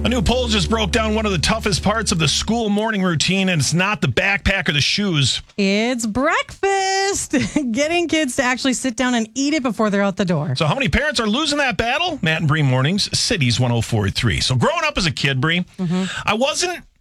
A new poll just broke down one of the toughest parts of the school morning routine, and it's not the backpack or the shoes. It's breakfast. Getting kids to actually sit down and eat it before they're out the door. So how many parents are losing that battle? Matt and Bree Mornings, Cities 104.3. So growing up as a kid, Bree, I wasn't